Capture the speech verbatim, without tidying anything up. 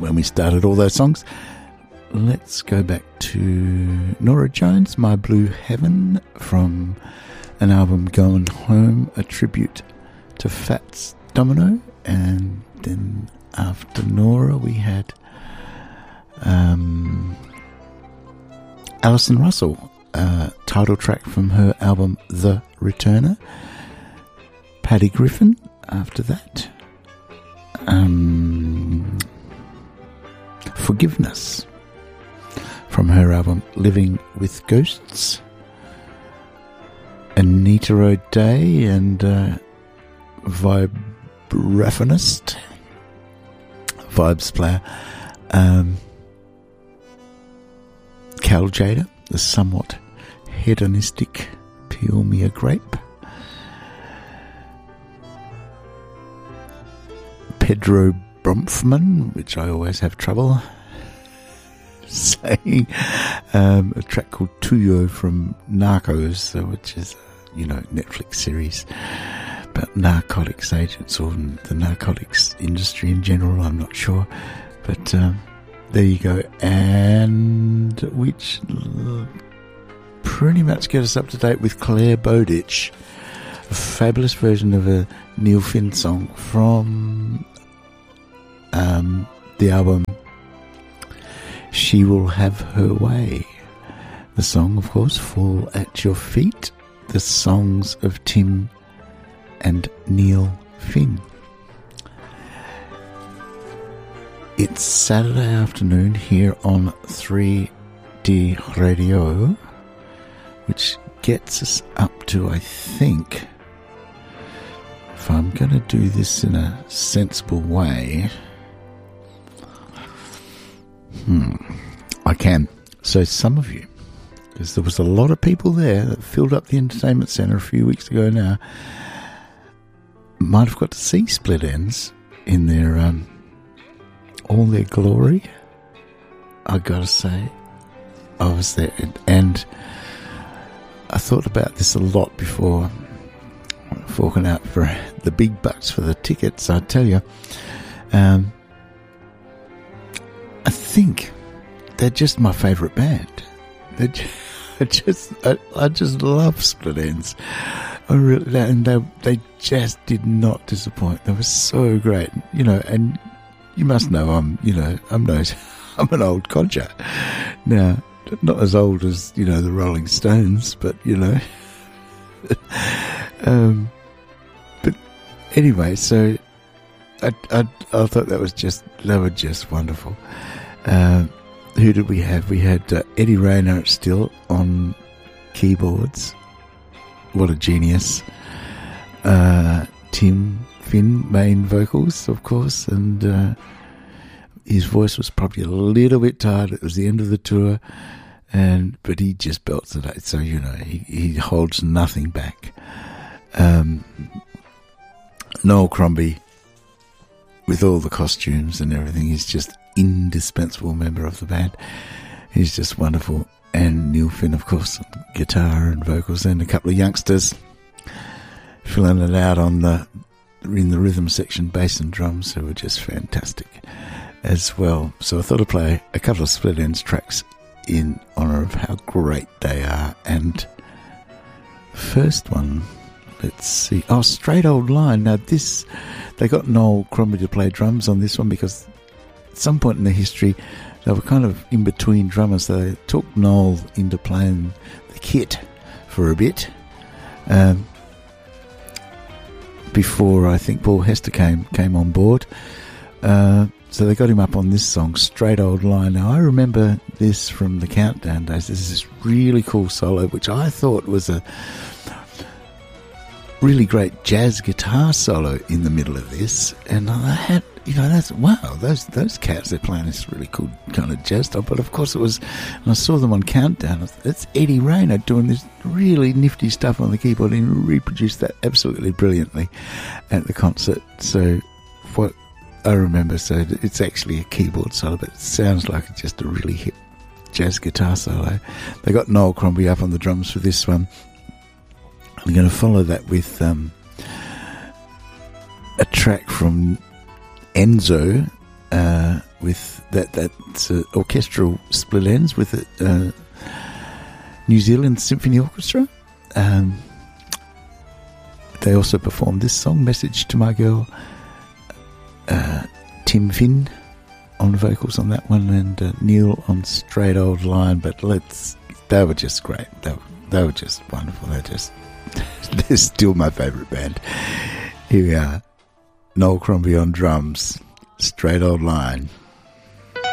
when we started all those songs. Let's go back to Norah Jones, My Blue Heaven, from an album Going Home, a tribute to Fats Domino. And then after Norah we had um, Alison Russell, uh, title track from her album The Returner. Paddy Griffin after that. Um, Forgiveness from her album Living with Ghosts. Anita O'Day and uh, Vibraphonist, Vibes player, um, Cal Jader, the somewhat hedonistic Peel Me a Grape. Pedro Bromfman, which I always have trouble saying, um, a track called Tuyo from Narcos, which is, you know, Netflix series about narcotics agents or the narcotics industry in general, I'm not sure. But um, there you go. And which pretty much get us up to date with Claire Bowditch, a fabulous version of a Neil Finn song from um, the album She Will Have Her Way. The song, of course, Fall at Your Feet, the songs of Tim and Neil Finn. It's Saturday afternoon here on three D Radio, which gets us up to, I think, if I'm going to do this in a sensible way, hmm, I can. So some of you, because there was a lot of people there that filled up the entertainment centre a few weeks ago now, might have got to see Split Ends in their um, all their glory. I gotta say, I was there, and, and I thought about this a lot before forking out for the big bucks for the tickets. I tell you, um, I think they're just my favourite band. They're just, I just, I, I just love Split Ends. I really, and they, they just did not disappoint. They were so great, you know. And you must know, I'm, you know, I'm no, I'm an old codger now. Not as old as, you know, the Rolling Stones, but you know. um, but anyway, so I, I, I thought that was just, they were just wonderful. Uh, who did we have? We had uh, Eddie Rayner still on keyboards. What a genius. Uh, Tim Finn, main vocals, of course, and uh, his voice was probably a little bit tired. It was the end of the tour, and but he just belts it out. So, you know, he, he holds nothing back. Um, Noel Crombie, with all the costumes and everything, he's just indispensable member of the band. He's just wonderful. And Neil Finn, of course, guitar and vocals, and a couple of youngsters filling it out on the in the rhythm section, bass and drums, who were just fantastic as well. So I thought I'd play a couple of Split Ends tracks in honour of how great they are. And first one, let's see. Oh, Straight Old Line. Now this, they got Noel Crombie to play drums on this one because at some point in the history they were kind of in between drummers. So they took Noel into playing the kit for a bit. Um, before I think Paul Hester came came on board. Uh, so they got him up on this song, Straight Old Line. Now I remember this from the Countdown days. This is this really cool solo, which I thought was a really great jazz guitar solo in the middle of this. And I had, you know, that's, wow, those those cats, they're playing this really cool kind of jazz stuff. But of course it was, and I saw them on Countdown, it's Eddie Rayner doing this really nifty stuff on the keyboard, and he reproduced that absolutely brilliantly at the concert. So what I remember, so it's actually a keyboard solo, but it sounds like just a really hip jazz guitar solo. They got Noel Crombie up on the drums for this one. I'm going to follow that with um, a track from Enzo, uh, with that. That's uh, orchestral split ends with a uh, New Zealand Symphony Orchestra. Um, they also performed this song, Message to My Girl. Uh, Tim Finn on vocals on that one, and uh, Neil on Straight Old Line. But let's, they were just great. They were, they were just wonderful. They're just, they're still my favourite band. Here we are. Noel Crombie on drums, Straight Old Line.